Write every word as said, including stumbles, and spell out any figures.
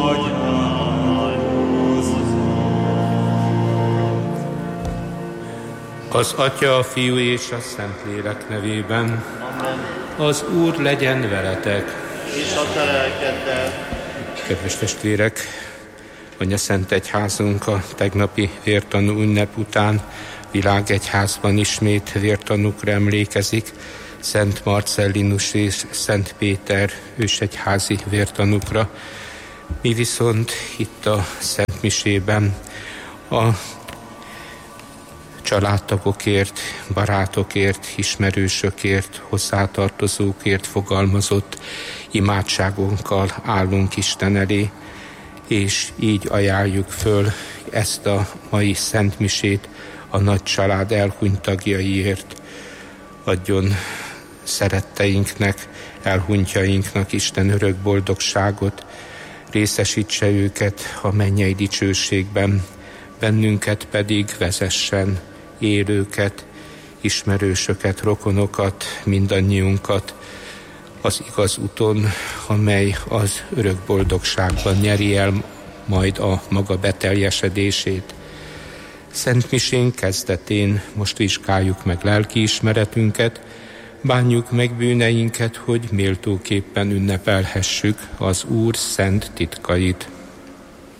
Az Atya, a Fiú és a Szentlélek nevében. Amen. Az Úr legyen veletek. És a te lelkeddel. Kedves testvérek, Anyaszent Egyházunk a tegnapi vértanú ünnep után világegyházban ismét vértanúkra emlékezik. Szent Marcellinus és Szent Péter ősegyházi vértanúkra. Mi viszont itt a Szent Misében a családtagokért, barátokért, ismerősökért, hozzátartozókért fogalmazott imádságunkkal állunk Isten elé, és így ajánljuk föl ezt a mai szentmisét a nagy család elhunyt tagjaiért. Adjon szeretteinknek, elhunytjainknak Isten örök boldogságot, részesítse őket a mennyei dicsőségben, bennünket pedig vezessen, élőket, ismerősöket, rokonokat, mindannyiunkat az igaz úton, amely az örök boldogságban nyeri el majd a maga beteljesedését. Szent misén kezdetén most vizsgáljuk meg lelkiismeretünket, bánjuk meg bűneinket, hogy méltóképpen ünnepelhessük az Úr szent titkait.